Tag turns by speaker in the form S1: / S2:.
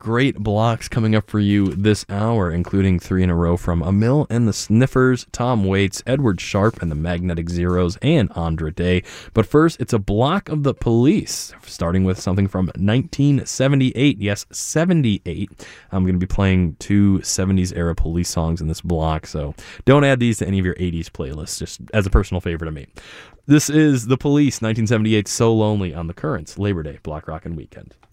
S1: great blocks coming up for you this hour, including 3 in a row from Emil and the Sniffers, Tom Waits, Edward Sharpe and the Magnetic Zeros, and Andra Day. But first, it's a block of the Police, starting with something from 1978. Yes, 78. I'm going to be playing 2 70s-era Police songs in this block, so don't add these to any of your 80s playlists, just as a personal favorite of me. This is The Police, 1978, So Lonely, on the Currents Labor Day Block Rockin' Weekend.